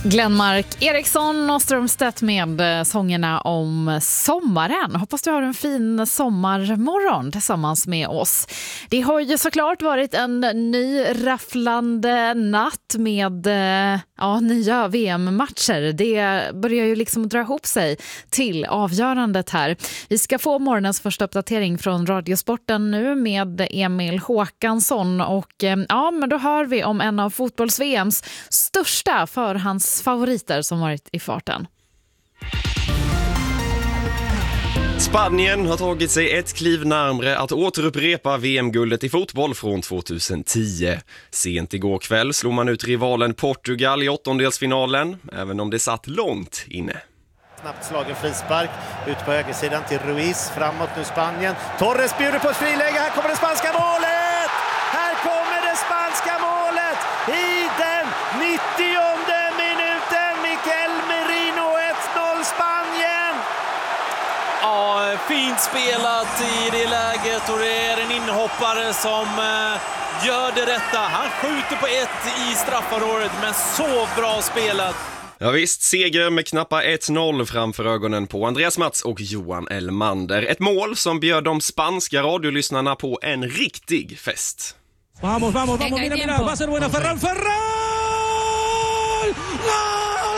Glenmark Eriksson och Strömstedt med sångerna om sommaren. Hoppas du har en fin sommarmorgon tillsammans med oss. Det har ju såklart varit en ny rafflande natt med nya VM-matcher. Det börjar ju liksom dra ihop sig till avgörandet här. Vi ska få morgonens första uppdatering från Radiosporten nu med Emil Håkansson och men då hör vi om en av fotbolls-VMs största förhandsfavoriter som varit i farten. Spanien har tagit sig ett kliv närmare att återupprepa VM-guldet i fotboll från 2010. Sent igår kväll slog man ut rivalen Portugal i åttondelsfinalen, även om det satt långt inne. Snabbt slagen frispark ut på högersidan till Ruiz, framåt nu Spanien. Torres bjuder på ett friläge, här kommer det spanska målet! Här kommer det spanska målet i den 90:e minuten. Miguel Merino, 1-0 Spanien! Ja, fint spelat i det läget och det är en inhoppare som gör det rätta. Han skjuter på ett i straffområdet, men så bra spelat. Ja visst, seger med knappa 1-0 framför ögonen på Andreas Mats och Johan Elmander. Ett mål som bjöd de spanska radiolyssnarna på en riktig fest. Vamos, mira, va a ser buena Ferran! ¡Gol!